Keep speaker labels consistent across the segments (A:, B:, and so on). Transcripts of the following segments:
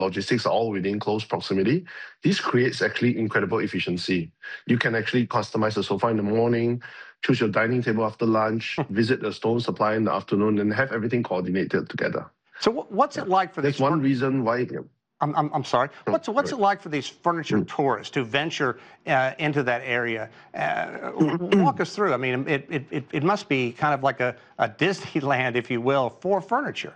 A: logistics are all within close proximity. This creates actually incredible efficiency. You can actually customize the sofa in the morning, choose your dining table after lunch, visit the stone supplier in the afternoon, and have everything coordinated together.
B: So what's it like for
A: That's
B: these?
A: one reason why.
B: I'm sorry. What's it like for these furniture tourists to venture into that area? Walk us through. I mean, it must be kind of like a Disneyland, if you will, for furniture.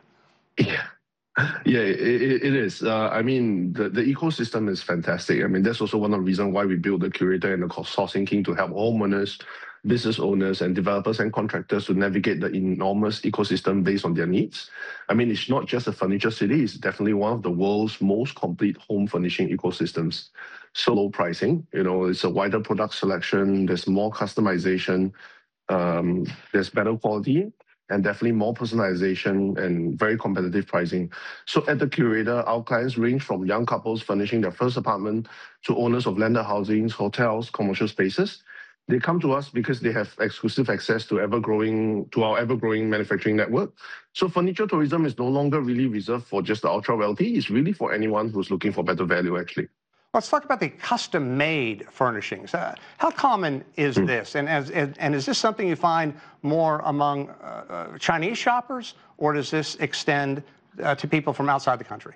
A: Yeah, it is. I mean, the ecosystem is fantastic. I mean, that's also one of the reasons why we built the Curator and the Sourcing King to help homeowners, business owners, and developers and contractors to navigate the enormous ecosystem based on their needs. I mean, it's not just a furniture city. It's definitely one of the world's most complete home furnishing ecosystems. So low pricing, it's a wider product selection. There's more customization. There's better quality, and definitely more personalization and very competitive pricing. So at the Curator, our clients range from young couples furnishing their first apartment to owners of landed housings, hotels, commercial spaces. They come to us because they have exclusive access to our ever-growing manufacturing network. So furniture tourism is no longer really reserved for just the ultra-wealthy. It's really for anyone who's looking for better value, actually.
B: Let's talk about the custom-made furnishings. How common is this? And is this something you find more among Chinese shoppers, or does this extend to people from outside the country?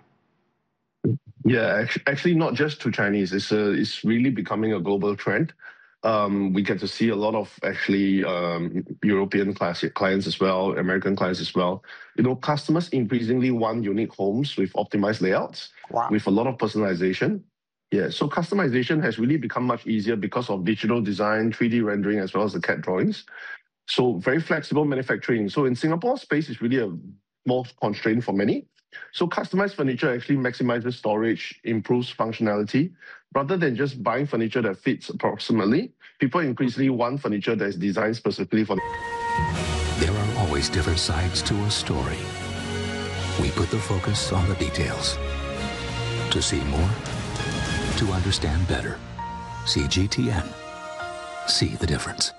A: Yeah, actually not just to Chinese. It's really becoming a global trend. We get to see a lot of actually European clients as well, American clients as well. Customers increasingly want unique homes with optimized layouts, with a lot of personalization. Yeah, so customization has really become much easier because of digital design, 3D rendering, as well as the CAD drawings. So very flexible manufacturing. So in Singapore, space is really a more constraint for many. So customized furniture actually maximizes storage, improves functionality. Rather than just buying furniture that fits approximately, people increasingly want furniture that is designed specifically for them.
C: There are always different sides to a story. We put the focus on the details. To see more, to understand better. See GTN. See the difference.